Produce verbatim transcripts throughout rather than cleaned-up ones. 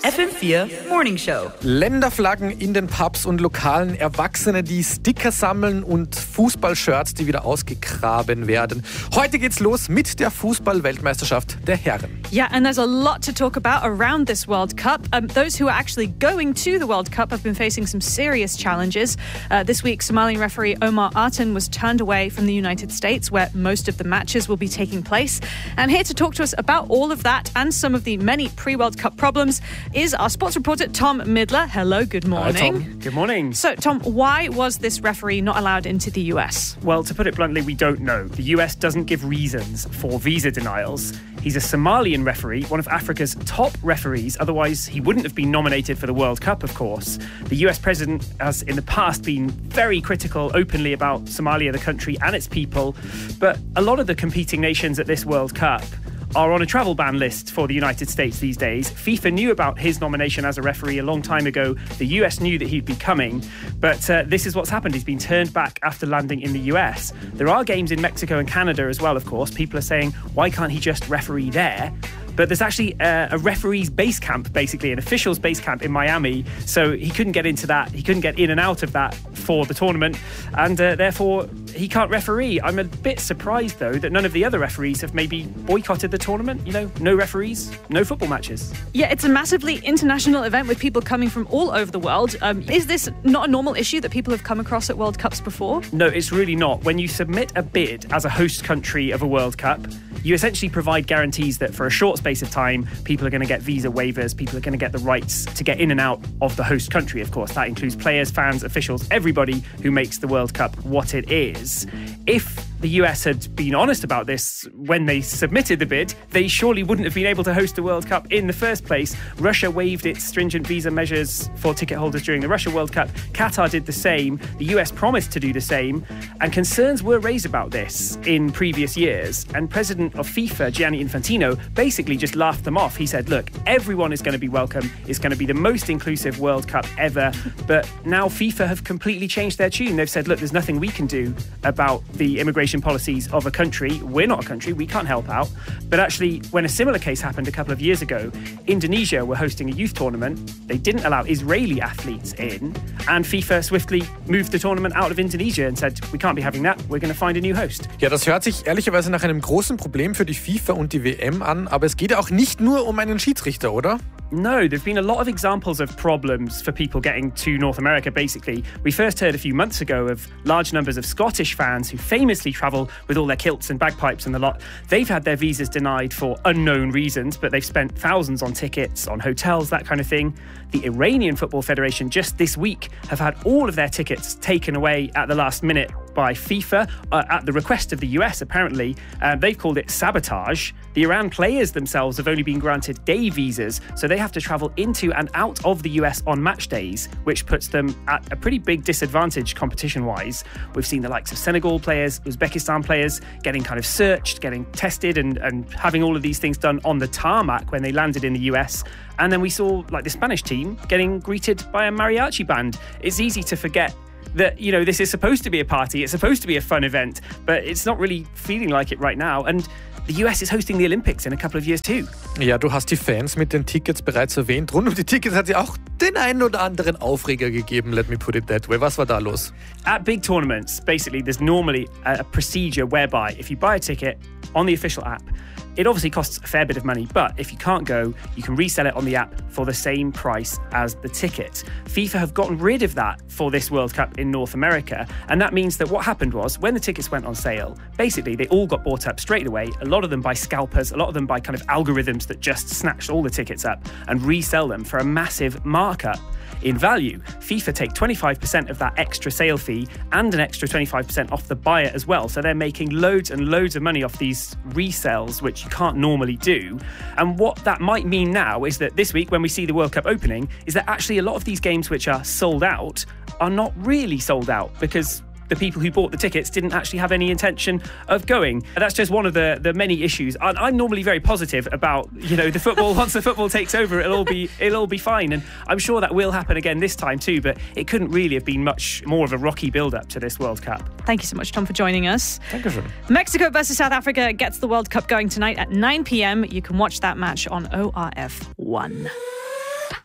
F M vier Morning Show. Länderflaggen in den Pubs und Lokalen, Erwachsene, die Sticker sammeln und Fußballshirts, die wieder ausgegraben werden. Heute geht's los mit der Fußball-Weltmeisterschaft der Herren. Yeah, and there's a lot to talk about around this World Cup. Um, those who are actually going to the World Cup have been facing some serious challenges. Uh, this week, Somalian referee Omar Artan was turned away from the United States, where most of the matches will be taking place. And here to talk to us about all of that and some of the many pre-World Cup problems is our sports reporter Tom Midler. Hello, good morning. Hi, Tom. Good morning. So, Tom, why was this referee not allowed into the U S? Well, to put it bluntly, we don't know. The U S doesn't give reasons for visa denials. He's a Somalian referee, one of Africa's top referees. Otherwise, he wouldn't have been nominated for the World Cup, of course. The U S president has in the past been very critical openly about Somalia, the country, and its people. But a lot of the competing nations at this World Cup are on a travel ban list for the United States these days. FIFA knew about his nomination as a referee a long time ago. The U S knew that he'd be coming. But uh, this is what's happened. He's been turned back after landing in the U S. There are games in Mexico and Canada as well, of course. People are saying, why can't he just referee there? But there's actually a, a referee's base camp, basically, an official's base camp in Miami. So he couldn't get into that. He couldn't get in and out of that for the tournament. And uh, therefore, he can't referee. I'm a bit surprised, though, that none of the other referees have maybe boycotted the tournament. You know, no referees, no football matches. Yeah, it's a massively international event with people coming from all over the world. Um, is this not a normal issue that people have come across at World Cups before? No, it's really not. When you submit a bid as a host country of a World Cup, you essentially provide guarantees that for a short space of time, people are going to get visa waivers, people are going to get the rights to get in and out of the host country, of course. That includes players, fans, officials, everybody who makes the World Cup what it is. If the U S had been honest about this when they submitted the bid, they surely wouldn't have been able to host the World Cup in the first place. Russia waived its stringent visa measures for ticket holders during the Russia World Cup. Qatar did the same. The U S promised to do the same. And concerns were raised about this in previous years. And President of FIFA, Gianni Infantino, basically just laughed them off. He said, look, everyone is going to be welcome. It's going to be the most inclusive World Cup ever. But now FIFA have completely changed their tune. They've said, look, there's nothing we can do about the immigration policies of a country. We're not a country. We can't help out. But actually, when a similar case happened a couple of years ago, Indonesia were hosting a youth tournament. They didn't allow Israeli athletes in. And FIFA swiftly moved the tournament out of Indonesia and said, we can't be having that. We're going to find a new host. Ja, das hört sich ehrlicherweise nach einem großen Problem für die FIFA und die W M an. Aber es geht ja auch nicht nur um einen Schiedsrichter, oder? No, there've been a lot of examples of problems for people getting to North America, basically. We first heard a few months ago of large numbers of Scottish fans who famously travel with all their kilts and bagpipes and the lot. They've had their visas denied for unknown reasons, but they've spent thousands on tickets, on hotels, that kind of thing. The Iranian Football Federation just this week have had all of their tickets taken away at the last minute by FIFA uh, at the request of the U S, apparently. Uh, they've called it sabotage. The Iran players themselves have only been granted day visas, so they have to travel into and out of the U S on match days, which puts them at a pretty big disadvantage competition-wise. We've seen the likes of Senegal players, Uzbekistan players getting kind of searched, getting tested and, and having all of these things done on the tarmac when they landed in the U S. And then we saw like the Spanish team getting greeted by a mariachi band. It's easy to forget that, you know, this is supposed to be a party, it's supposed to be a fun event, but it's not really feeling like it right now. And the U S is hosting the Olympics in a couple of years too. Ja, du hast die Fans mit den Tickets bereits erwähnt. Rund um die Tickets hat sie auch den einen oder anderen Aufreger gegeben, let me put it that way. Was war da los? At big tournaments, basically, there's normally a procedure whereby if you buy a ticket on the official app, it obviously costs a fair bit of money, but if you can't go, you can resell it on the app for the same price as the ticket. FIFA have gotten rid of that for this World Cup in North America, and that means that what happened was, when the tickets went on sale, basically they all got bought up straight away, a lot of them by scalpers, a lot of them by kind of algorithms that just snatched all the tickets up and resell them for a massive markup in value. FIFA take twenty-five percent of that extra sale fee and an extra twenty-five percent off the buyer as well. So they're making loads and loads of money off these resales, which you can't normally do. And what that might mean now is that this week, when we see the World Cup opening, is that actually a lot of these games which are sold out are not really sold out because the people who bought the tickets didn't actually have any intention of going. And that's just one of the, the many issues. I'm, I'm normally very positive about, you know, the football. Once the football takes over, it'll all be it'll all be fine. And I'm sure that will happen again this time too, but it couldn't really have been much more of a rocky build-up to this World Cup. Thank you so much, Tom, for joining us. Thank you. Mexico versus South Africa gets the World Cup going tonight at nine p.m. You can watch that match on O R F one.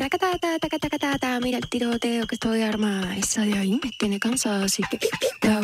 Tacata, tacata, tacata, mira el tirote que estoy armada. Esa de ahí me tiene cansada, así que...